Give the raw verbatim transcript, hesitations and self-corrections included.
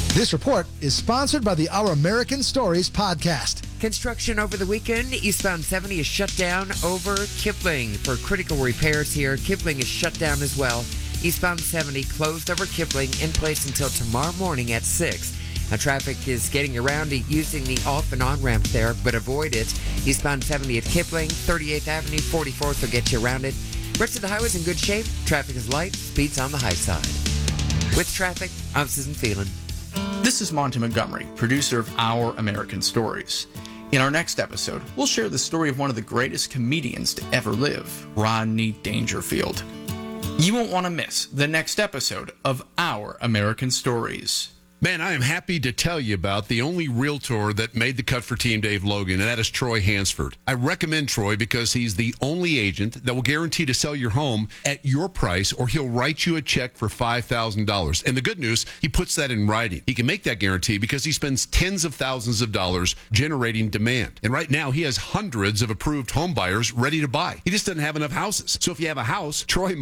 This report is sponsored by the Our American Stories podcast. Construction over the weekend. Eastbound seventy is shut down over Kipling for critical repairs here. Kipling is shut down as well. Eastbound seventy closed over Kipling, in place until tomorrow morning at six. Now, traffic is getting around it using the off and on ramp there, but avoid it. Eastbound seventy at Kipling, thirty-eighth Avenue, forty-fourth will get you around it. Rest of the highway's in good shape. Traffic is light. Speed's on the high side. With traffic, I'm Susan Phelan. This is Monty Montgomery, producer of Our American Stories. In our next episode, we'll share the story of one of the greatest comedians to ever live, Rodney Dangerfield. You won't want to miss the next episode of Our American Stories. Man, I am happy to tell you about the only realtor that made the cut for Team Dave Logan, and that is Troy Hansford. I recommend Troy because he's the only agent that will guarantee to sell your home at your price, or he'll write you a check for five thousand dollars. And the good news, he puts that in writing. He can make that guarantee because he spends tens of thousands of dollars generating demand. And right now, he has hundreds of approved home buyers ready to buy. He just doesn't have enough houses. So if you have a house, Troy